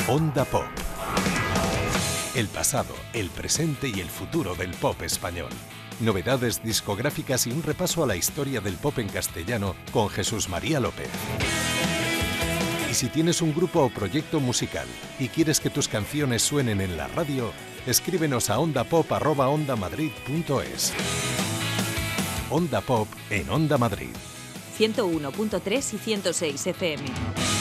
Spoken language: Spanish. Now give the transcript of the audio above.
Onda Pop. El pasado, el presente y el futuro del pop español. Novedades discográficas y un repaso a la historia del pop en castellano con Jesús María López. Y si tienes un grupo o proyecto musical y quieres que tus canciones suenen en la radio, escríbenos a ondapop@ondamadrid.es. Onda Pop en Onda Madrid. 101.3 y 106 FM.